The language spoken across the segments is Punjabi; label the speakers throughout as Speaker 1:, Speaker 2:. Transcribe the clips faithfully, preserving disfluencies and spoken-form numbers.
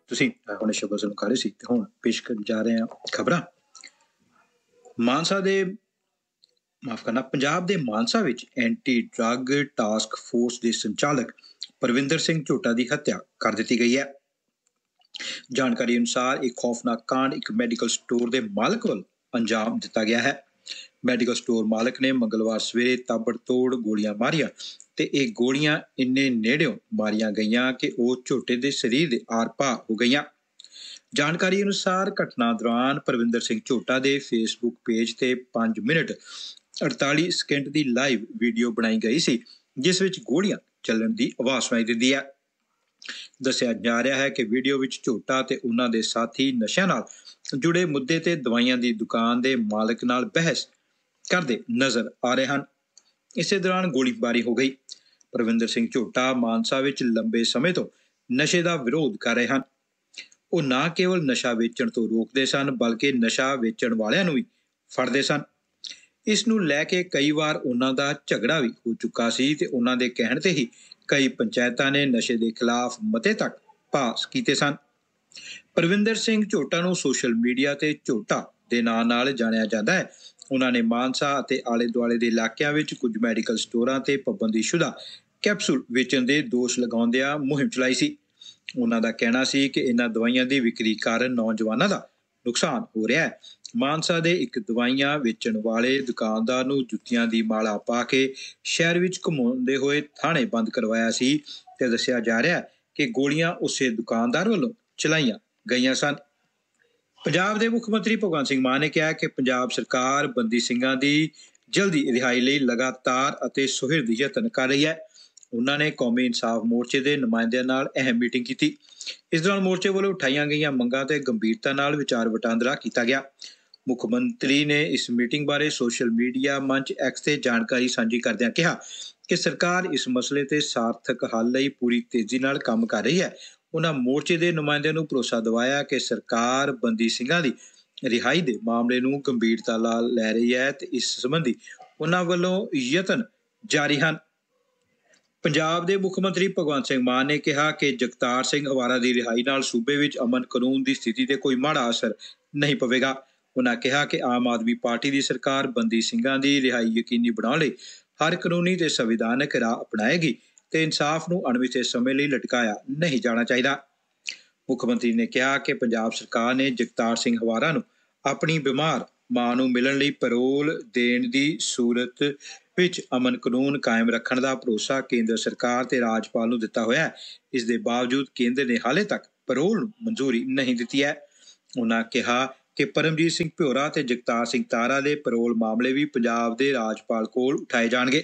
Speaker 1: ਤੁਸੀਂ ਹੁਣੇ ਸ਼ਬਦ ਸੁਣ ਕਰ ਰਹੇ ਸੀ ਤੇ ਹੁਣ ਪੇਸ਼ ਕਰਨ ਜਾ ਰਹੇ ਹਾਂ ਖਬਰਾਂ। ਮਾਨਸਾ ਦੇ ਮਾਫ ਕਰਨਾ ਪੰਜਾਬ ਦੇ ਮਾਨਸਾ ਵਿੱਚ ਐਂਟੀ ਡਰੱਗ ਟਾਸਕ ਫੋਰਸ ਦੇ ਸੰਚਾਲਕ ਪਰਵਿੰਦਰ ਸਿੰਘ ਝੋਟਾ ਦੀ ਹੱਤਿਆ ਕਰ ਦਿੱਤੀ ਗਈ ਹੈ। ਜਾਣਕਾਰੀ ਅਨੁਸਾਰ ਇੱਕ ਖੌਫਨਾਕ ਕਾਂਡ ਇੱਕ ਮੈਡੀਕਲ ਸਟੋਰ ਦੇ ਮਾਲਕ ਵੱਲ ਅੰਜਾਮ ਦਿੱਤਾ ਗਿਆ ਹੈ। ਮੈਡੀਕਲ ਸਟੋਰ ਮਾਲਕ ਨੇ ਮੰਗਲਵਾਰ ਸਵੇਰੇ ਤਾਬੜਤੋੜ ਗੋਲੀਆਂ ਮਾਰੀਆਂ ਤੇ ਇਹ ਗੋਲੀਆਂ ਇੰਨੇ ਨੇੜਿਓਂ ਮਾਰੀਆਂ ਗਈਆਂ ਕਿ ਉਹ ਝੋਟੇ ਦੇ ਸਰੀਰ ਦੇ ਆਰ-ਪਾਰ ਹੋ ਗਈਆਂ। ਜਾਣਕਾਰੀ ਅਨੁਸਾਰ ਘਟਨਾ ਦੌਰਾਨ ਪਰਵਿੰਦਰ ਸਿੰਘ ਝੋਟਾ ਦੇ ਫੇਸਬੁੱਕ ਪੇਜ ਤੇ ਪੰਜ ਮਿੰਟ ਅੜਤਾਲੀ ਸਕਿੰਟ ਦੀ ਲਾਈਵ ਵੀਡੀਓ ਬਣਾਈ ਗਈ ਸੀ, ਜਿਸ ਵਿੱਚ ਗੋਲੀਆਂ ਚੱਲਣ ਦੀ ਆਵਾਜ਼ ਸੁਣਾਈ ਦਿੰਦੀ ਹੈ। ਦੱਸਿਆ ਜਾ ਰਿਹਾ ਹੈ ਕਿ ਵੀਡੀਓ ਵਿੱਚ ਝੋਟਾ ਤੇ ਉਹਨਾਂ ਦੇ ਸਾਥੀ ਨਸ਼ਿਆਂ ਨਾਲ ਜੁੜੇ ਮੁੱਦੇ ਤੇ ਦਵਾਈਆਂ ਦੀ ਦੁਕਾਨ ਦੇ ਮਾਲਕ ਨਾਲ ਬਹਿਸ ਕਰਦੇ ਨਜ਼ਰ ਆ ਰਹੇ ਹਨ। ਇਸੇ ਦੌਰਾਨ ਗੋਲੀਬਾਰੀ ਹੋ ਗਈ। ਪਰਵਿੰਦਰ ਸਿੰਘ ਝੋਟਾ ਮਾਨਸਾ ਵਿੱਚ ਲੰਬੇ ਸਮੇਂ ਤੋਂ ਨਸ਼ੇ ਦਾ ਵਿਰੋਧ ਕਰ ਰਹੇ ਹਨ। ਉਹ ਨਾ ਕੇਵਲ ਨਸ਼ਾ ਵੇਚਣ ਤੋਂ ਰੋਕਦੇ ਸਨ, ਬਲਕਿ ਨਸ਼ਾ ਵੇਚਣ ਵਾਲਿਆਂ ਨੂੰ ਵੀ ਫੜਦੇ ਸਨ। ਇਸ ਨੂੰ ਲੈ ਕੇ ਕਈ ਵਾਰ ਉਹਨਾਂ ਦਾ ਝਗੜਾ ਵੀ ਹੋ ਚੁੱਕਾ ਸੀ ਤੇ ਉਹਨਾਂ ਦੇ ਕਹਿਣ ਤੇ ਹੀ ਕਈ ਪੰਚਾਇਤਾਂ ਨੇ ਨਸ਼ੇ ਦੇ ਖਿਲਾਫ ਮਤੇ ਤੱਕ ਪਾਸ ਕੀਤੇ ਸਨ। ਪਰਵਿੰਦਰ ਸਿੰਘ ਝੋਟਾ ਨੂੰ ਸੋਸ਼ਲ ਮੀਡੀਆ ਤੇ ਝੋਟਾ ਦੇ ਨਾਂ ਨਾਲ ਜਾਣਿਆ ਜਾਂਦਾ ਹੈ। ਉਹਨਾਂ ਨੇ ਮਾਨਸਾ ਅਤੇ ਆਲੇ ਦੁਆਲੇ ਦੇ ਇਲਾਕਿਆਂ ਵਿੱਚ ਕੁਝ ਮੈਡੀਕਲ ਸਟੋਰਾਂ ਤੇ ਪਾਬੰਦੀਸ਼ੁਦਾ ਕੈਪਸੂਲ ਵੇਚਣ ਦੇ ਦੋਸ਼ ਲਗਾਉਂਦਿਆਂ ਮੁਹਿੰਮ ਚਲਾਈ ਸੀ। ਉਹਨਾਂ ਦਾ ਕਹਿਣਾ ਸੀ ਕਿ ਇਹਨਾਂ ਦਵਾਈਆਂ ਦੀ ਵਿਕਰੀ ਕਾਰਨ ਨੌਜਵਾਨਾਂ ਦਾ ਨੁਕਸਾਨ ਹੋ ਰਿਹਾ ਹੈ। ਮਾਨਸਾ ਦੇ ਇੱਕ ਦਵਾਈਆਂ ਵੇਚਣ ਵਾਲੇ ਦੁਕਾਨਦਾਰ ਨੂੰ ਜੁੱਤੀਆਂ ਦੀ ਮਾਲਾ ਪਾ ਕੇ ਸ਼ਹਿਰ ਵਿੱਚ ਘੁਮਾਉਂਦੇ ਹੋਏ ਥਾਣੇ ਬੰਦ ਕਰਵਾਇਆ ਸੀ ਤੇ ਦੱਸਿਆ ਜਾ ਰਿਹਾ ਹੈ ਕਿ ਗੋਲੀਆਂ ਉਸੇ ਦੁਕਾਨਦਾਰ ਵੱਲੋਂ ਚਲਾਈਆਂ ਗਈਆਂ ਸਨ। ਪੰਜਾਬ ਦੇ ਮੁੱਖ ਮੰਤਰੀ ਭਗਵੰਤ ਸਿੰਘ ਮਾਨ ਨੇ ਕਿਹਾ ਕਿ ਪੰਜਾਬ ਸਰਕਾਰ ਬੰਦੀ ਸਿੰਘਾਂ ਦੀ ਜਲਦੀ ਰਿਹਾਈ ਲਈ ਲਗਾਤਾਰ ਅਤੇ ਸੁਹਿਰਦ ਯਤਨ ਕਰ ਰਹੀ ਹੈ। ਉਹਨਾਂ ਨੇ ਕੌਮੀ ਇਨਸਾਫ ਮੋਰਚੇ ਦੇ ਨੁਮਾਇੰਦਿਆਂ ਨਾਲ ਅਹਿਮ ਮੀਟਿੰਗ ਕੀਤੀ। ਇਸ ਦੌਰਾਨ ਮੋਰਚੇ ਵੱਲੋਂ ਉਠਾਈਆਂ ਗਈਆਂ ਮੰਗਾਂ ਤੇ ਗੰਭੀਰਤਾ ਨਾਲ ਵਿਚਾਰ ਵਟਾਂਦਰਾ ਕੀਤਾ ਗਿਆ। ਮੁੱਖ ਮੰਤਰੀ ਨੇ ਇਸ ਮੀਟਿੰਗ ਬਾਰੇ ਸੋਸ਼ਲ ਮੀਡੀਆ ਮੰਚ ਐਕਸ ਤੇ ਜਾਣਕਾਰੀ ਸਾਂਝੀ ਕਰਦਿਆਂ ਕਿਹਾ ਕਿ ਸਰਕਾਰ ਇਸ ਮਸਲੇ ਤੇ ਸਾਰਥਕ ਹੱਲ ਲਈ ਪੂਰੀ ਤੇਜ਼ੀ ਨਾਲ ਕੰਮ ਕਰ ਰਹੀ ਹੈ। ਉਹਨਾਂ ਮੋਰਚੇ ਦੇ ਨੁਮਾਇੰਦਿਆਂ ਨੂੰ ਭਰੋਸਾ ਦਿਵਾਇਆ ਕਿ ਸਰਕਾਰ ਬੰਦੀ ਸਿੰਘਾਂ ਦੀ ਰਿਹਾਈ ਦੇ ਮਾਮਲੇ ਨੂੰ ਗੰਭੀਰਤਾ ਨਾਲ ਲੈ ਰਹੀ ਹੈ ਤੇ ਇਸ ਸੰਬੰਧੀ ਉਹਨਾਂ ਵੱਲੋਂ ਯਤਨ ਜਾਰੀ ਹਨ। ਪੰਜਾਬ ਦੇ ਮੁੱਖ ਮੰਤਰੀ ਭਗਵੰਤ ਸਿੰਘ ਮਾਨ ਨੇ ਕਿਹਾ ਕਿ ਜਗਤਾਰ ਸਿੰਘ ਹਵਾਰਾ ਦੀ ਰਿਹਾਈ ਨਾਲ ਸੂਬੇ ਵਿੱਚ ਅਮਨ ਕਾਨੂੰਨ ਦੀ ਸਥਿਤੀ ਤੇ ਕੋਈ ਮਾੜਾ ਅਸਰ ਨਹੀਂ ਪਵੇਗਾ। ਉਹਨਾਂ ਕਿਹਾ ਕਿ ਆਮ ਆਦਮੀ ਪਾਰਟੀ ਦੀ ਸਰਕਾਰ ਬੰਦੀ ਸਿੰਘਾਂ ਦੀ ਰਿਹਾਈ ਯਕੀਨੀ ਬਣਾਉਣ ਲਈ ਹਰ ਕਾਨੂੰਨੀ ਤੇ ਸੰਵਿਧਾਨਕ ਰਾਹ ਅਪਣਾਏਗੀ ਤੇ ਇਨਸਾਫ ਨੂੰ ਅਣਮਿੱਥੇ ਸਮੇਂ ਲਈ ਲਟਕਾਇਆ ਨਹੀਂ ਜਾਣਾ ਚਾਹੀਦਾ। ਮੁੱਖ ਮੰਤਰੀ ਨੇ ਕਿਹਾ ਕਿ ਪੰਜਾਬ ਸਰਕਾਰ ਨੇ ਜਗਤਾਰ ਸਿੰਘ ਹਵਾਰਾ ਨੂੰ ਆਪਣੀ ਬਿਮਾਰ ਮਾਂ ਨੂੰ ਮਿਲਣ ਲਈ ਪੈਰੋਲ ਦੇਣ ਦੀ ਸੂਰਤ ਵਿੱਚ ਅਮਨ ਕਾਨੂੰਨ ਕਾਇਮ ਰੱਖਣ ਦਾ ਭਰੋਸਾ ਕੇਂਦਰ ਸਰਕਾਰ ਤੇ ਰਾਜਪਾਲ ਨੂੰ ਦਿੱਤਾ ਹੋਇਆ ਹੈ। ਇਸ ਦੇ ਬਾਵਜੂਦ ਕੇਂਦਰ ਨੇ ਹਾਲੇ ਤੱਕ ਪੈਰੋਲ ਨੂੰ ਮਨਜ਼ੂਰੀ ਨਹੀਂ ਦਿੱਤੀ ਹੈ। ਉਹਨਾਂ ਕਿਹਾ ਕਿ ਪਰਮਜੀਤ ਸਿੰਘ ਭਿਓਰਾ ਤੇ ਜਗਤਾਰ ਸਿੰਘ ਤਾਰਾ ਦੇ ਪੈਰੋਲ ਮਾਮਲੇ ਵੀ ਪੰਜਾਬ ਦੇ ਰਾਜਪਾਲ ਕੋਲ ਉਠਾਏ ਜਾਣਗੇ।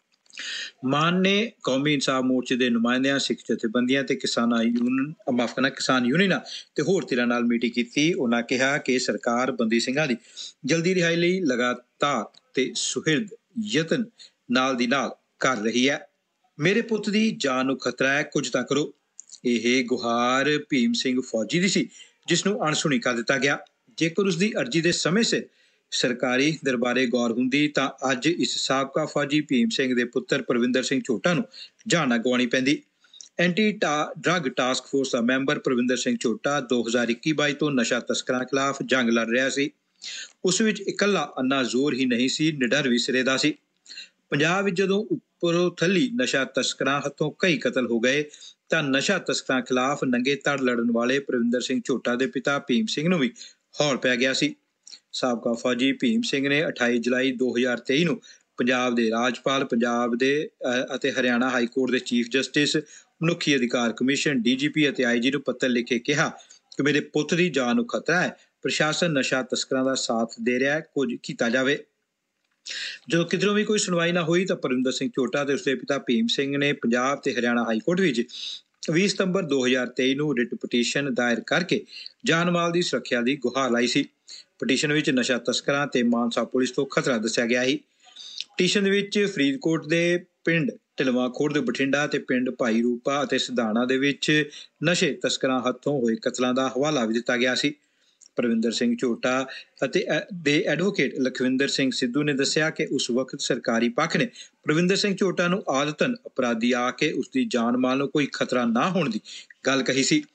Speaker 1: ਮਾਨ ਨੇ ਕੌਮੀ ਇਨਸਾਫ ਮੋਰਚੇ ਦੇ ਨੁਮਾਇੰਦਿਆਂ, ਸਿੱਖ ਜਥੇਬੰਦੀਆਂ ਤੇ ਕਿਸਾਨਾਂ ਯੂਨੀਅਨ ਮਾਫ ਕਰਨਾ ਕਿਸਾਨ ਯੂਨੀਅਨਾਂ ਤੇ ਹੋਰ ਧਿਰਾਂ ਨਾਲ ਮੀਟਿੰਗ ਕੀਤੀ। ਉਹਨਾਂ ਕਿਹਾ ਕਿ ਸਰਕਾਰ ਬੰਦੀ ਸਿੰਘਾਂ ਦੀ ਜਲਦੀ ਰਿਹਾਈ ਲਈ ਲਗਾਤਾਰ ਤੇ ਸੁਹਿਰਦ ਯਤਨ ਨਾਲ ਦੀ ਨਾਲ ਕਰ ਰਹੀ ਹੈ। ਮੇਰੇ ਪੁੱਤ ਦੀ ਜਾਨ ਨੂੰ ਖਤਰਾ ਹੈ, ਕੁਝ ਤਾਂ ਕਰੋ। ਇਹ ਗੁਹਾਰ ਭੀਮ ਸਿੰਘ ਫੌਜੀ ਦੀ ਸੀ, ਜਿਸ ਨੂੰ ਅਣਸੁਣੀ ਕਰ ਦਿੱਤਾ ਗਿਆ। ਜੇਕਰ ਉਸਦੀ ਅਰਜ਼ੀ ਦੇ ਸਮੇਂ ਸਿਰ ਸਰਕਾਰੀ ਦਰਬਾਰੇ ਗੌਰ ਹੁੰਦੀ ਤਾਂ ਅੱਜ ਇਸ ਸਾਬਕਾ ਫੌਜੀ ਭੀਮ ਸਿੰਘ ਦੇ ਪੁੱਤਰ ਪਰਵਿੰਦਰ ਸਿੰਘ ਝੋਟਾ ਨੂੰ ਜਾਨ ਨਾ ਗਵਾਉਣੀ ਪੈਂਦੀ। ਐਂਟੀ ਡਰੱਗ ਟਾਸਕ ਫੋਰਸ ਦਾ ਮੈਂਬਰ ਪਰਵਿੰਦਰ ਸਿੰਘ ਝੋਟਾ ਦੋ ਹਜ਼ਾਰ ਇੱਕੀ ਬਾਈ ਤੋਂ ਨਸ਼ਾ ਤਸਕਰਾਂ ਖਿਲਾਫ ਜੰਗ ਲੜ ਰਿਹਾ ਸੀ। ਉਸ ਵਿੱਚ ਇਕੱਲਾ ਅੰਨਾ ਜ਼ੋਰ ਹੀ ਨਹੀਂ ਸੀ, ਨਿਡਰ ਵੀ ਸਿਰੇ ਦਾ ਸੀ। ਪੰਜਾਬ ਵਿੱਚ ਜਦੋਂ ਉੱਪਰੋਂ ਥੱਲੀ ਨਸ਼ਾ ਤਸਕਰਾਂ ਹੱਥੋਂ ਕਈ ਕਤਲ ਹੋ ਗਏ ਤਾਂ ਨਸ਼ਾ ਤਸਕਰਾਂ ਖਿਲਾਫ ਨੰਗੇ ਧੜ ਲੜਨ ਵਾਲੇ ਪਰਵਿੰਦਰ ਸਿੰਘ ਝੋਟਾ ਦੇ ਪਿਤਾ ਭੀਮ ਸਿੰਘ ਨੂੰ ਵੀ ਹੌਲ ਪੈ ਗਿਆ ਸੀ। ਸਾਬਕਾ ਫੌਜੀ ਭੀਮ ਸਿੰਘ ਨੇ ਅਠਾਈ ਜੁਲਾਈ ਦੋ ਹਜ਼ਾਰ ਤੇਈ ਨੂੰ ਪੰਜਾਬ ਦੇ ਰਾਜਪਾਲ, ਪੰਜਾਬ ਦੇ ਅਤੇ ਹਰਿਆਣਾ ਹਾਈ ਕੋਰਟ ਦੇ ਚੀਫ ਜਸਟਿਸ, ਮਨੁੱਖੀ ਅਧਿਕਾਰ ਕਮਿਸ਼ਨ, ਡੀ ਜੀ ਪੀ ਅਤੇ ਆਈ ਜੀ ਨੂੰ ਪੱਤਰ ਲਿਖ ਕੇ ਕਿਹਾ ਕਿ ਮੇਰੇ ਪੁੱਤ ਦੀ ਜਾਨ ਨੂੰ ਖਤਰਾ ਹੈ, ਪ੍ਰਸ਼ਾਸਨ ਨਸ਼ਾ ਤਸਕਰਾਂ ਦਾ ਸਾਥ ਦੇ ਰਿਹਾ ਹੈ, ਕੁਝ ਕੀਤਾ ਜਾਵੇ। ਜਦੋਂ ਕਿਧਰੋਂ ਵੀ ਕੋਈ ਸੁਣਵਾਈ ਨਾ ਹੋਈ ਤਾਂ ਪਰਵਿੰਦਰ ਸਿੰਘ ਝੋਟਾ ਤੇ ਉਸਦੇ ਪਿਤਾ ਭੀਮ ਸਿੰਘ ਨੇ ਪੰਜਾਬ ਤੇ ਹਰਿਆਣਾ ਹਾਈ ਕੋਰਟ ਵਿੱਚ ਵੀਹ ਸਤੰਬਰ ਦੋ ਹਜ਼ਾਰ ਤੇਈ ਨੂੰ ਰਿਟ ਪਟੀਸ਼ਨ ਦਾਇਰ ਕਰਕੇ ਜਾਨ ਮਾਲ ਦੀ ਸੁਰੱਖਿਆ ਦੀ ਗੁਹਾਰ ਲਾਈ ਸੀ। ਪਟੀਸ਼ਨ ਵਿੱਚ ਨਸ਼ਾ ਤਸਕਰਾਂ ਤੇ ਮਾਨਸਾ ਪੁਲਿਸ ਤੋਂ ਖਤਰਾ ਦੱਸਿਆ ਗਿਆ ਸੀ। ਪਟੀਸ਼ਨ ਵਿੱਚ ਫਰੀਦਕੋਟ ਦੇ ਪਿੰਡ ਢਿਲਵਾਂ ਖੁਰਦ, ਬਠਿੰਡਾ ਤੇ ਪਿੰਡ ਭਾਈ ਰੂਪਾ ਅਤੇ ਸਿਧਾਣਾ ਦੇ ਵਿੱਚ ਨਸ਼ੇ ਤਸਕਰਾਂ ਹੱਥੋਂ ਹੋਏ ਕਤਲਾਂ ਦਾ ਹਵਾਲਾ ਵੀ ਦਿੱਤਾ ਗਿਆ ਸੀ। ਪਰਵਿੰਦਰ ਸਿੰਘ ਝੋਟਾ ਅਤੇ ਦੇ ਐਡਵੋਕੇਟ ਲਖਵਿੰਦਰ ਸਿੰਘ ਸਿੱਧੂ ਨੇ ਦੱਸਿਆ ਕਿ ਉਸ ਵਕਤ ਸਰਕਾਰੀ ਪੱਖ ਨੇ ਪਰਵਿੰਦਰ ਸਿੰਘ ਝੋਟਾ ਨੂੰ ਆਦਤਨ ਅਪਰਾਧੀ ਆ ਕੇ ਉਸਦੀ ਜਾਨ ਮਾਲ ਨੂੰ ਕੋਈ ਖਤਰਾ ਨਾ ਹੋਣ ਦੀ ਗੱਲ ਕਹੀ ਸੀ।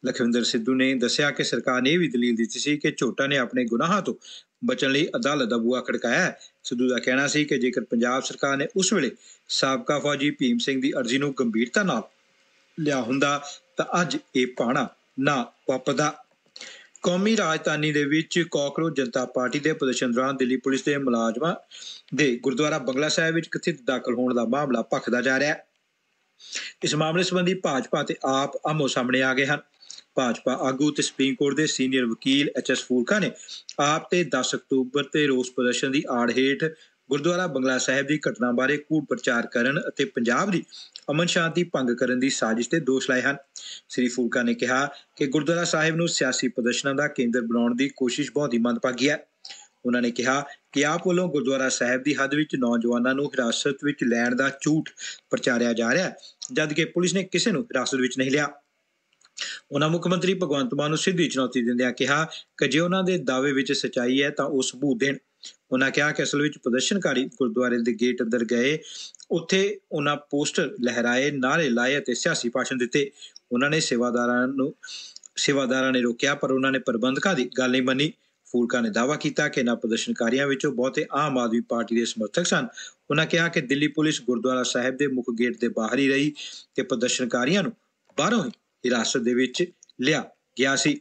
Speaker 1: ਲਖਵਿੰਦਰ ਸਿੱਧੂ ਨੇ ਦੱਸਿਆ ਕਿ ਸਰਕਾਰ ਨੇ ਇਹ ਵੀ ਦਲੀਲ ਦਿੱਤੀ ਸੀ ਕਿ ਝੋਟਾ ਨੇ ਆਪਣੇ ਗੁਨਾਹਾਂ ਤੋਂ ਬਚਣ ਲਈ ਅਦਾਲਤ ਦਾ ਬੂਹਾ ਖੜਕਾਇਆ। ਸਿੱਧੂ ਦਾ ਕਹਿਣਾ ਸੀ ਕਿ ਜੇਕਰ ਪੰਜਾਬ ਸਰਕਾਰ ਨੇ ਉਸ ਵੇਲੇ ਸਾਬਕਾ ਫੌਜੀ ਭੀਮ ਸਿੰਘ ਦੀ ਅਰਜ਼ੀ ਨੂੰ ਗੰਭੀਰਤਾ ਨਾਲ ਲਿਆ ਹੁੰਦਾ ਤਾਂ ਅੱਜ ਇਹ ਭਾਣਾ ਨਾ ਵਾਪਰਦਾ। ਕੌਮੀ ਰਾਜਧਾਨੀ ਦੇ ਵਿੱਚ ਕਾਕਰੋਚ ਜਨਤਾ ਪਾਰਟੀ ਦੇ ਪ੍ਰਦਰਸ਼ਨ ਦੌਰਾਨ ਦਿੱਲੀ ਪੁਲਿਸ ਦੇ ਮੁਲਾਜ਼ਮਾਂ ਦੇ ਗੁਰਦੁਆਰਾ ਬੰਗਲਾ ਸਾਹਿਬ ਵਿੱਚ ਕਥਿਤ ਦਾਖਲ ਹੋਣ ਦਾ ਮਾਮਲਾ ਭਖਦਾ ਜਾ ਰਿਹਾ ਹੈ। ਇਸ ਮਾਮਲੇ ਸੰਬੰਧੀ ਭਾਜਪਾ ਤੇ ਆਪ ਆਮੋ ਸਾਹਮਣੇ ਆ ਗਏ ਹਨ। ਭਾਜਪਾ ਆਗੂ ਤੇ ਸੁਪਰੀਮ ਕੋਰਟ ਦੇ ਸੀਨੀਅਰ ਵਕੀਲ ਐਚ ਐਸ ਫੂਲਕਾ ਨੇ ਆਪ ਤੇ ਦਸ ਅਕਤੂਬਰ ਤੇ ਰੋਸ ਪ੍ਰਦਰਸ਼ਨ ਦੀ ਆੜ ਹੇਠ ਗੁਰਦੁਆਰਾ ਬੰਗਲਾ ਸਾਹਿਬ ਦੀ ਘਟਨਾ ਬਾਰੇ ਕੂੜ ਪ੍ਰਚਾਰ ਕਰਨ ਅਤੇ ਪੰਜਾਬ ਦੀ ਅਮਨ ਸ਼ਾਂਤੀ ਭੰਗ ਕਰਨ ਦੀ ਸਾਜ਼ਿਸ਼ ਤੇ ਦੋਸ਼ ਲਾਏ ਹਨ। ਸ੍ਰੀ ਫੂਲਕਾ ਨੇ ਕਿਹਾ ਕਿ ਗੁਰਦੁਆਰਾ ਸਾਹਿਬ ਨੂੰ ਸਿਆਸੀ ਪ੍ਰਦਰਸ਼ਨਾਂ ਦਾ ਕੇਂਦਰ ਬਣਾਉਣ ਦੀ ਕੋਸ਼ਿਸ਼ ਬਹੁਤ ਹੀ ਮੰਦਭਾਗੀ ਹੈ। ਉਹਨਾਂ ਨੇ ਕਿਹਾ ਕਿ ਆਪ ਵੱਲੋਂ ਗੁਰਦੁਆਰਾ ਸਾਹਿਬ ਦੀ ਹੱਦ ਵਿੱਚ ਨੌਜਵਾਨਾਂ ਨੂੰ ਹਿਰਾਸਤ ਵਿੱਚ ਲੈਣ ਦਾ ਝੂਠ ਪ੍ਰਚਾਰਿਆ ਜਾ ਰਿਹਾ ਹੈ, ਜਦਕਿ ਪੁਲਿਸ ਨੇ ਕਿਸੇ ਨੂੰ ਹਿਰਾਸਤ ਵਿੱਚ ਨਹੀਂ ਲਿਆ। ਉਹਨਾਂ ਮੁੱਖ ਮੰਤਰੀ ਭਗਵੰਤ ਮਾਨ ਨੂੰ ਸਿੱਧੀ ਚੁਣੌਤੀ ਦਿੰਦਿਆਂ ਕਿਹਾ ਕਿ ਜੇ ਉਹਨਾਂ ਦੇ ਦਾਅਵੇ ਵਿੱਚ ਸੱਚਾਈ ਹੈ ਤਾਂ ਉਹ ਸਬੂਤ ਦੇਣ। ਉਹਨਾਂ ਕਿਹਾ ਕਿ ਅਸਲ ਵਿੱਚ ਪ੍ਰਦਰਸ਼ਨਕਾਰੀ ਗੁਰਦੁਆਰੇ ਦੇ ਗੇਟ ਅੰਦਰ ਗਏ, ਉੱਥੇ ਉਹਨਾਂ ਪੋਸਟਰ ਲਹਿਰਾਏ, ਨਾਅਰੇ ਲਾਏ ਅਤੇ ਸਿਆਸੀ ਭਾਸ਼ਣ ਦਿੱਤੇ। ਉਹਨਾਂ ਨੇ ਸੇਵਾਦਾਰਾਂ ਨੂੰ ਸੇਵਾਦਾਰਾਂ ਨੇ ਰੋਕਿਆ ਪਰ ਉਹਨਾਂ ਨੇ ਪ੍ਰਬੰਧਕਾਂ ਦੀ ਗੱਲ ਨਹੀਂ ਮੰਨੀ। ਫੂਲਕਾ ਨੇ ਦਾਅਵਾ ਕੀਤਾ ਕਿ ਇਹਨਾਂ ਪ੍ਰਦਰਸ਼ਨਕਾਰੀਆਂ ਵਿੱਚੋਂ ਬਹੁਤੇ ਆਮ ਆਦਮੀ ਪਾਰਟੀ ਦੇ ਸਮਰਥਕ ਸਨ। ਉਹਨਾਂ ਕਿਹਾ ਕਿ ਦਿੱਲੀ ਪੁਲਿਸ ਗੁਰਦੁਆਰਾ ਸਾਹਿਬ ਦੇ ਮੁੱਖ ਗੇਟ ਦੇ ਬਾਹਰ ਹੀ ਰਹੀ ਤੇ ਪ੍ਰਦਰਸ਼ਨਕਾਰੀਆਂ ਨੂੰ ਬਾਹਰੋਂ ਹੀ ਹਿਰਾਸਤ ਦੇ ਵਿੱਚ ਲਿਆ ਗਿਆ ਸੀ।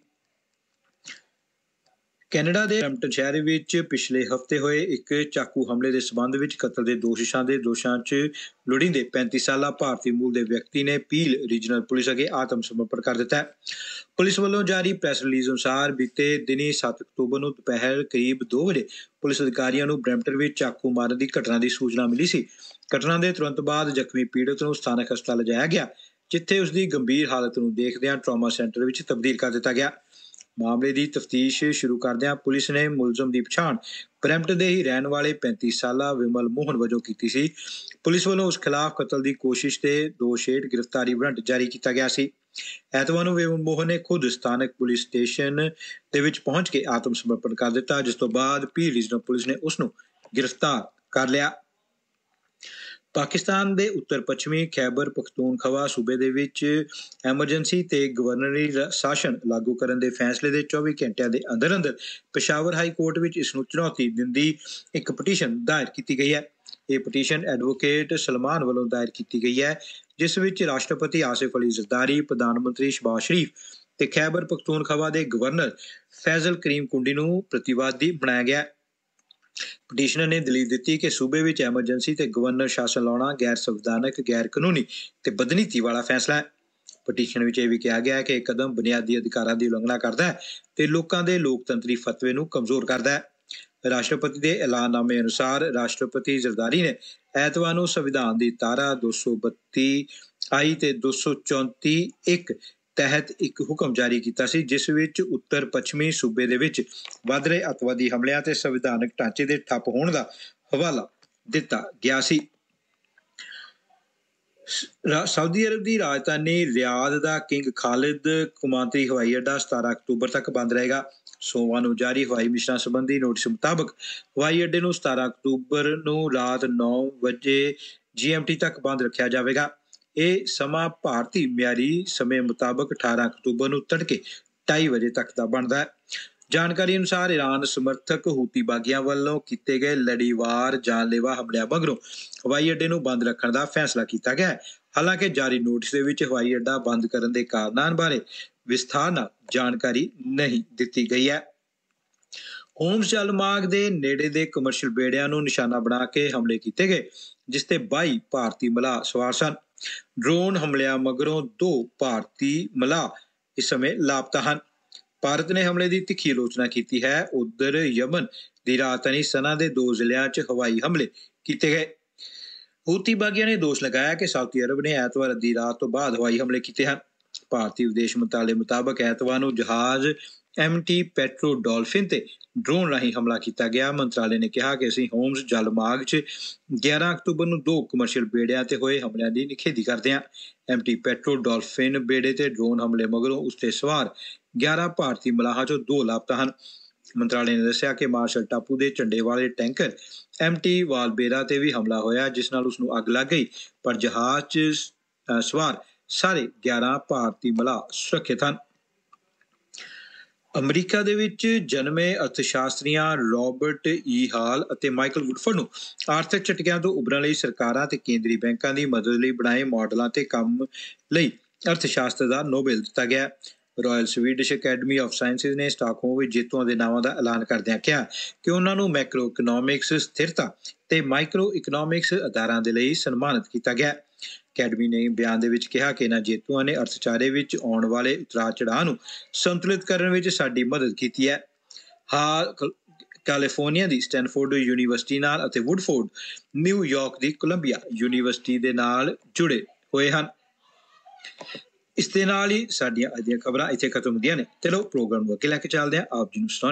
Speaker 1: ਕੈਨੇਡਾ ਦੇ ਬਰੈਂਪਟਨ ਸ਼ਹਿਰ ਵਿੱਚ ਪਿਛਲੇ ਹਫ਼ਤੇ ਹੋਏ ਇੱਕ ਚਾਕੂ ਹਮਲੇ ਦੇ ਸਬੰਧ ਵਿੱਚ ਕਤਲ ਦੇ ਦੋਸ਼ੀਆਂ ਦੇ ਦੋਸ਼ਾਂ 'ਚ ਲੋੜੀਂਦੇ ਪੈਂਤੀ ਸਾਲਾ ਭਾਰਤੀ ਮੂਲ ਦੇ ਵਿਅਕਤੀ ਨੇ ਪੀਲ ਰੀਜਨਲ ਪੁਲਿਸ ਅੱਗੇ ਆਤਮ ਸਮਰਪਣ ਕਰ ਦਿੱਤਾ ਹੈ। ਪੁਲਿਸ ਵੱਲੋਂ ਜਾਰੀ ਪ੍ਰੈਸ ਰਿਲੀਜ਼ ਅਨੁਸਾਰ ਬੀਤੇ ਦਿਨੀ ਸੱਤ ਅਕਤੂਬਰ ਨੂੰ ਦੁਪਹਿਰ ਕਰੀਬ ਦੋ ਵਜੇ ਪੁਲਿਸ ਅਧਿਕਾਰੀਆਂ ਨੂੰ ਬਰੈਂਪਟਨ ਵਿੱਚ ਚਾਕੂ ਮਾਰਨ ਦੀ ਘਟਨਾ ਦੀ ਸੂਚਨਾ ਮਿਲੀ ਸੀ। ਘਟਨਾ ਦੇ ਤੁਰੰਤ ਬਾਅਦ ਜ਼ਖਮੀ ਪੀੜਤ ਨੂੰ ਸਥਾਨਕ ਹਸਪਤਾਲ ਲਿਜਾਇਆ ਗਿਆ, ਜਿੱਥੇ ਉਸ ਦੀ ਗੰਭੀਰ ਹਾਲਤ ਨੂੰ ਦੇਖਦਿਆਂ ਟਰਾਮਾ ਸੈਂਟਰ ਵਿੱਚ ਤਬਦੀਲ ਕਰ ਦਿੱਤਾ ਗਿਆ। ਮਾਮਲੇ ਦੀ ਤਫਤੀਸ਼ ਸ਼ੁਰੂ ਕਰਦਿਆਂ ਪੁਲਿਸ ਨੇ ਮੁਲਜ਼ਮ ਦੀ ਪਛਾਣ ਬਰੈਂਪਟਨ ਦੇ ਹੀ ਰਹਿਣ ਵਾਲੇ ਪੈਂਤੀ ਸਾਲਾ ਵਿਮਲ ਮੋਹਨ ਵਜੋਂ ਕੀਤੀ ਸੀ। ਪੁਲਿਸ ਵੱਲੋਂ ਉਸ ਖਿਲਾਫ ਕਤਲ ਦੀ ਕੋਸ਼ਿਸ਼ ਤੇ ਦੋਸ਼ ਹੇਠ ਗ੍ਰਿਫਤਾਰੀ ਵਾਰੰਟ ਜਾਰੀ ਕੀਤਾ ਗਿਆ ਸੀ। ਐਤਵਾਰ ਨੂੰ ਵਿਮਲ ਮੋਹਨ ਨੇ ਖੁਦ ਸਥਾਨਕ ਪੁਲਿਸ ਸਟੇਸ਼ਨ ਦੇ ਵਿੱਚ ਪਹੁੰਚ ਕੇ ਆਤਮ ਸਮਰਪਣ ਕਰ ਦਿੱਤਾ, ਜਿਸ ਤੋਂ ਬਾਅਦ ਪੀਲ ਰੀਜਨਲ ਪੁਲਿਸ ਨੇ ਉਸ ਨੂੰ ਗ੍ਰਿਫਤਾਰ ਕਰ ਲਿਆ। ਪਾਕਿਸਤਾਨ ਦੇ ਉੱਤਰ ਪੱਛਮੀ ਖੈਬਰ ਪਖਤੂਨਖਵਾ ਸੂਬੇ ਦੇ ਵਿੱਚ ਐਮਰਜੈਂਸੀ ਤੇ ਗਵਰਨਰੀ ਸ਼ਾਸਨ ਲਾਗੂ ਕਰਨ ਦੇ ਫੈਸਲੇ ਦੇ ਚੌਵੀ ਘੰਟਿਆਂ ਦੇ ਅੰਦਰ ਅੰਦਰ ਪੇਸ਼ਾਵਰ ਹਾਈ ਕੋਰਟ ਵਿੱਚ ਇਸ ਨੂੰ ਚੁਣੌਤੀ ਦਿੰਦੀ ਇੱਕ ਪਟੀਸ਼ਨ ਦਾਇਰ ਕੀਤੀ ਗਈ ਹੈ। ਇਹ ਪਟੀਸ਼ਨ ਐਡਵੋਕੇਟ ਸਲਮਾਨ ਵੱਲੋਂ ਦਾਇਰ ਕੀਤੀ ਗਈ ਹੈ, ਜਿਸ ਵਿੱਚ ਰਾਸ਼ਟਰਪਤੀ ਆਸਿਫ ਅਲੀ ਜ਼ਰਦਾਰੀ, ਪ੍ਰਧਾਨ ਮੰਤਰੀ ਸ਼ਹਬਾਜ਼ ਸ਼ਰੀਫ ਤੇ ਖੈਬਰ ਪਖਤੂਨਖਵਾ ਦੇ ਗਵਰਨਰ ਫੈਜ਼ਲ ਕਰੀਮ ਕੁੰਡੀ ਨੂੰ ਪ੍ਰਤੀਵਾਦੀ ਬਣਾਇਆ ਗਿਆ। ਪਟੀਸ਼ਨਰ ਨੇ ਦਲੀਲ ਦਿੱਤੀ ਕਿ ਸੂਬੇ ਵਿੱਚ ਐਮਰਜੈਂਸੀ ਤੇ ਗਵਰਨਰ ਸ਼ਾਸਨ ਲਾਉਣਾ ਗੈਰ ਸੰਵਿਧਾਨਕ, ਗੈਰ ਕਾਨੂੰਨੀ ਤੇ ਬਦਨੀਤੀ ਵਾਲਾ ਫੈਸਲਾ ਹੈ। ਪਟੀਸ਼ਨ ਵਿੱਚ ਇਹ ਵੀ ਕਿਹਾ ਗਿਆ ਹੈ ਕਿ ਇਹ ਕਦਮ ਬੁਨਿਆਦੀ ਅਧਿਕਾਰਾਂ ਦੀ ਉਲੰਘਣਾ ਕਰਦਾ ਹੈ ਤੇ ਲੋਕਾਂ ਦੇ ਲੋਕਤੰਤਰੀ ਫਤਵੇ ਨੂੰ ਕਮਜ਼ੋਰ ਕਰਦਾ ਹੈ। ਰਾਸ਼ਟਰਪਤੀ ਦੇ ਐਲਾਨਨਾਮੇ ਅਨੁਸਾਰ ਰਾਸ਼ਟਰਪਤੀ ਜ਼ਰਦਾਰੀ ਨੇ ਐਤਵਾਰ ਨੂੰ ਸੰਵਿਧਾਨ ਦੀ ਧਾਰਾ ਦੋ ਸੌ ਬੱਤੀ ਆਈ ਤੇ ਦੋ ਸੌ ਚੌਂਤੀ ਇੱਕ ਤਹਿਤ ਇੱਕ ਹੁਕਮ ਜਾਰੀ ਕੀਤਾ ਸੀ, ਜਿਸ ਵਿੱਚ ਉੱਤਰ ਪੱਛਮੀ ਸੂਬੇ ਦੇ ਵਿੱਚ ਵੱਧ ਰਹੇ ਅੱਤਵਾਦੀ ਹਮਲਿਆਂ ਤੇ ਸੰਵਿਧਾਨਕ ਢਾਂਚੇ ਦੇ ਠੱਪ ਹੋਣ ਦਾ ਹਵਾਲਾ ਦਿੱਤਾ ਗਿਆ ਸੀ। ਸਾਊਦੀ ਅਰਬ ਦੀ ਰਾਜਧਾਨੀ ਰਿਆਦ ਦਾ ਕਿੰਗ ਖਾਲਿਦ ਕੌਮਾਂਤਰੀ ਹਵਾਈ ਅੱਡਾ ਸਤਾਰਾਂ ਅਕਤੂਬਰ ਤੱਕ ਬੰਦ ਰਹੇਗਾ। ਸੋਮਵਾਰ ਨੂੰ ਜਾਰੀ ਹਵਾਈ ਮਿਸ਼ਨਾਂ ਸੰਬੰਧੀ ਨੋਟਿਸ ਮੁਤਾਬਕ ਹਵਾਈ ਅੱਡੇ ਨੂੰ ਸਤਾਰਾਂ ਅਕਤੂਬਰ ਨੂੰ ਰਾਤ ਨੌ ਵਜੇ ਜੀ ਐਮ ਟੀ ਤੱਕ ਬੰਦ ਰੱਖਿਆ ਜਾਵੇਗਾ। ਇਹ ਸਮਾਂ ਭਾਰਤੀ ਮਿਆਰੀ ਸਮੇਂ ਮੁਤਾਬਕ ਅਠਾਰਾਂ ਅਕਤੂਬਰ ਨੂੰ ਤੜਕੇ ਢਾਈ ਵਜੇ ਤੱਕ ਦਾ ਬਣਦਾ ਹੈ। ਜਾਣਕਾਰੀ ਅਨੁਸਾਰ ਇਰਾਨ ਸਮਰਥਕ ਹੂਤੀ ਬਾਗੀਆਂ ਵੱਲੋਂ ਕੀਤੇ ਗਏ ਲੜੀਵਾਰ ਜਾਨਲੇਵਾ ਹਮਲਿਆਂ ਮਗਰੋਂ ਹਵਾਈ ਅੱਡੇ ਨੂੰ ਬੰਦ ਰੱਖਣ ਦਾ ਫੈਸਲਾ ਕੀਤਾ ਗਿਆ ਹੈ। ਹਾਲਾਂਕਿ ਜਾਰੀ ਨੋਟਿਸ ਦੇ ਵਿੱਚ ਹਵਾਈ ਅੱਡਾ ਬੰਦ ਕਰਨ ਦੇ ਕਾਰਨਾਂ ਬਾਰੇ ਵਿਸਥਾਰ ਨਾਲ ਜਾਣਕਾਰੀ ਨਹੀਂ ਦਿੱਤੀ ਗਈ ਹੈ। ਹੋਮਸ ਜਲ ਮਾਰਗ ਦੇ ਨੇੜੇ ਦੇ ਕਮਰਸ਼ੀਅਲ ਬੇੜਿਆਂ ਨੂੰ ਨਿਸ਼ਾਨਾ ਬਣਾ ਕੇ ਹਮਲੇ ਕੀਤੇ ਗਏ, ਜਿਸ ਤੇ ਬਾਈ ਭਾਰਤੀ ਮਲਾਹ ਸਵਾਰ ਸਨ। ਡਰੋਨ ਹਮਲਿਆਂ ਮਗਰੋਂ ਦੋ ਭਾਰਤੀ ਮਲਾਹ ਇਸ ਸਮੇਂ ਲਾਪਤਾ ਹਨ। ਭਾਰਤ ਨੇ ਹਮਲੇ ਦੀ ਤਿੱਖੀ ਆਲੋਚਨਾ ਕੀਤੀ ਹੈ। ਉਧਰ ਯਮਨ ਦੀ ਰਾਜਧਾਨੀ ਸਨਾ ਦੇ ਦੋ ਜ਼ਿਲ੍ਹਿਆਂ 'ਚ ਹਵਾਈ ਹਮਲੇ ਕੀਤੇ ਗਏ। ਹੂਤੀ ਬਾਗੀਆਂ ਨੇ ਦੋਸ਼ ਲਗਾਇਆ ਕਿ ਸਾਊਦੀ ਅਰਬ ਨੇ ਐਤਵਾਰ ਅੱਧੀ ਰਾਤ ਤੋਂ ਬਾਅਦ ਹਵਾਈ ਹਮਲੇ ਕੀਤੇ ਹਨ। ਭਾਰਤੀ ਵਿਦੇਸ਼ ਮੰਤਰਾਲੇ ਮੁਤਾਬਕ ਐਤਵਾਰ ਨੂੰ ਜਹਾਜ਼ ਐਮ ਟੀ ਪੈਟਰੋ ਡਾਲਫਿਨ ਤੇ ਡਰੋਨ ਰਾਹੀਂ ਹਮਲਾ ਕੀਤਾ ਗਿਆ। ਮੰਤਰਾਲੇ ਨੇ ਕਿਹਾ ਕਿ ਅਸੀਂ ਹੋਮਸ ਜਲ ਮਾਰਗ 'ਚ ਗਿਆਰਾਂ ਅਕਤੂਬਰ ਨੂੰ ਦੋ ਕਮਰਸ਼ੀਅਲ ਬੇੜਿਆਂ ਤੇ ਹੋਏ ਹਮਲਿਆਂ ਦੀ ਨਿਖੇਧੀ ਕਰਦੇ ਹਾਂ। ਐਮ ਟੀ ਪੈਟਰੋ ਡਾਲਫਿਨ ਬੇੜੇ ਤੇ ਡਰੋਨ ਹਮਲੇ ਮਗਰੋਂ ਉਸ ਤੇ ਸਵਾਰ ਗਿਆਰਾਂ ਭਾਰਤੀ ਮਲਾਹਾਂ 'ਚੋਂ ਦੋ ਲਾਪਤਾ ਹਨ। ਮੰਤਰਾਲੇ ਨੇ ਦੱਸਿਆ ਕਿ ਮਾਰਸ਼ਲ ਟਾਪੂ ਦੇ ਝੰਡੇ ਵਾਲੇ ਟੈਂਕਰ ਐਮ ਟੀ ਵਾਲਬੇਰਾ ਤੇ ਵੀ ਹਮਲਾ ਹੋਇਆ, ਜਿਸ ਨਾਲ ਉਸ ਨੂੰ ਅੱਗ ਲੱਗ ਗਈ, ਪਰ ਜਹਾਜ਼ 'ਚ ਸਵਾਰ ਸਾਰੇ ਗਿਆਰਾਂ ਭਾਰਤੀ ਮਲਾਹ ਸੁਰੱਖਿਅਤ ਹਨ। ਅਮਰੀਕਾ ਦੇ ਵਿੱਚ ਜਨਮੇ ਅਰਥਸ਼ਾਸਤਰੀਆਂ ਰੋਬਰਟ ਈ ਹਾਲ ਅਤੇ ਮਾਈਕਲ ਵੁਡਫੋਰਡ ਨੂੰ ਆਰਥਿਕ ਝਟਕਿਆਂ ਤੋਂ ਉਭਰਨ ਲਈ ਸਰਕਾਰਾਂ ਤੇ ਕੇਂਦਰੀ ਬੈਂਕਾਂ ਦੀ ਮਦਦ ਲਈ ਬਣਾਏ ਮਾਡਲਾਂ ਤੇ ਕੰਮ ਲਈ ਅਰਥ ਸ਼ਾਸਤਰ ਦਾ ਨੋਬਲ ਦਿੱਤਾ ਗਿਆ। Royal Swedish academy of sciences ਨੇ ਸਟਾਕਹੋਮ ਵਿੱਚ ਜੇਤੂਆਂ ਦੇ ਨਾਵਾਂ ਦਾ ਐਲਾਨ ਕਰਦਿਆਂ ਕਿਹਾ ਕਿ ਉਹਨਾਂ ਨੂੰ ਮੈਕਰੋ ਇਕਨੋਮਿਕਸ ਸਥਿਰਤਾ ਤੇ ਮਾਈਕਰੋ ਇਕਨੋਮਿਕਸ ਆਧਾਰਾਂ ਦੇ ਲਈ ਸਨਮਾਨਿਤ ਕੀਤਾ ਗਿਆ। ਅਕੈਡਮੀ ਨੇ ਬਿਆਨ ਦੇ ਵਿੱਚ ਕਿਹਾ ਕਿ ਇਹਨਾਂ ਜੇਤੂਆਂ ਨੇ ਅਰਥਚਾਰੇ ਵਿੱਚ ਆਉਣ ਵਾਲੇ ਉਤਰਾਅ ਚੜ੍ਹਾਅ ਨੂੰ ਸੰਤੁਲਿਤ ਕਰਨ ਵਿੱਚ ਸਾਡੀ ਮਦਦ ਕੀਤੀ ਹੈ। ਹਾਲ ਕੈਲੀਫੋਰਨੀਆ ਦੀ ਸਟੈਨਫੋਰਡ ਯੂਨੀਵਰਸਿਟੀ ਨਾਲ ਅਤੇ ਵੁਡਫੋਰਡ ਨਿਊਯਾਰਕ ਦੀ ਕੋਲੰਬੀਆ ਯੂਨੀਵਰਸਿਟੀ ਦੇ ਨਾਲ ਜੁੜੇ ਹੋਏ ਹਨ। ਇਸ ਦੇ ਨਾਲ ਹੀ ਸਾਡੀਆਂ ਅੱਜ ਦੀਆਂ ਖਬਰਾਂ ਇੱਥੇ ਖਤਮ ਹੁੰਦੀਆਂ ਨੇ। ਚਲੋ ਪ੍ਰੋਗਰਾਮ ਨੂੰ ਅੱਗੇ ਲੈ ਕੇ ਚੱਲਦੇ ਹਾਂ। ਆਪ ਜੀ ਨੂੰ ਸੁਣਾਉਂਦੇ